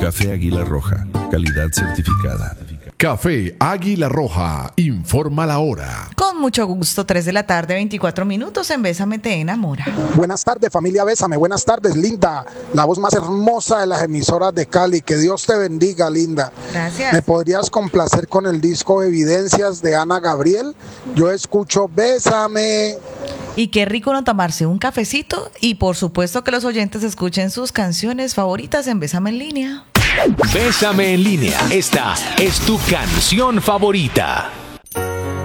Café Águila Roja, calidad certificada. Café Águila Roja, informa la hora. Con mucho gusto, 3 de la tarde, 24 minutos en Bésame te enamora. Buenas tardes, familia Bésame. Buenas tardes, Linda. La voz más hermosa de las emisoras de Cali. Que Dios te bendiga, Linda. Gracias. ¿Me podrías complacer con el disco Evidencias de Ana Gabriel? Yo escucho Bésame. Y qué rico no tomarse un cafecito. Y por supuesto que los oyentes escuchen sus canciones favoritas en Bésame en línea. Bésame en línea. Esta es tu canción favorita.